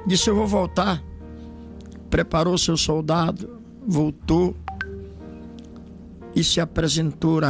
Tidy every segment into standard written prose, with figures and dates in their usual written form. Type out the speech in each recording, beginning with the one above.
disse: eu vou voltar. Preparou seu soldado, voltou e se apresentou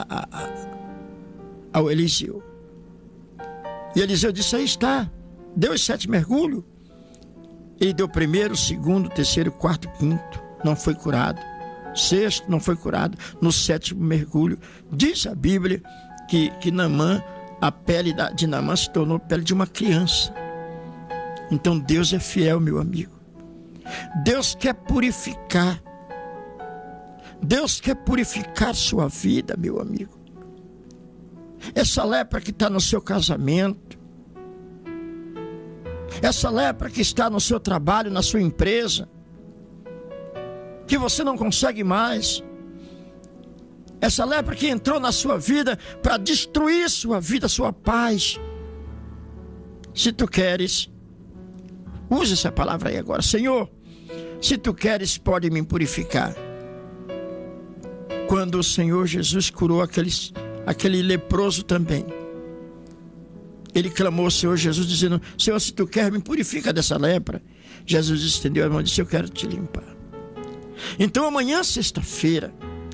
ao Eliseu. E Eliseu disse: aí está. Deu os 7 mergulhos. Ele deu primeiro, segundo, terceiro, quarto, quinto. Não foi curado. Sexto, não foi curado. No 7º mergulho, diz a Bíblia que Naamã, a pele de Naamã se tornou pele de uma criança. Então Deus é fiel, meu amigo. Deus quer purificar. Deus quer purificar sua vida, meu amigo. Essa lepra que está no seu casamento, essa lepra que está no seu trabalho, na sua empresa, que você não consegue mais, essa lepra que entrou na sua vida para destruir sua vida, sua paz. Se tu queres, use essa palavra aí agora: Senhor, se tu queres, pode me purificar. Quando o Senhor Jesus curou aquele leproso também, ele clamou ao Senhor Jesus dizendo: Senhor, se tu quer, me purifica dessa lepra. Jesus estendeu a mão e disse: eu quero te limpar. Então amanhã sexta-feira,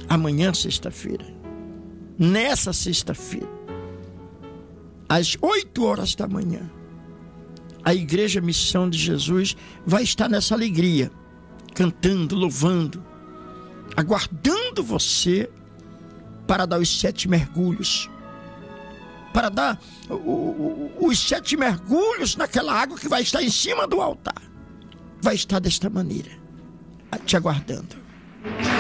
nessa sexta-feira, às 8 horas da manhã, a Igreja Missão de Jesus vai estar nessa alegria, cantando, louvando, aguardando você para dar os 7 mergulhos, para dar os 7 mergulhos naquela água que vai estar em cima do altar. Vai estar desta maneira, te aguardando.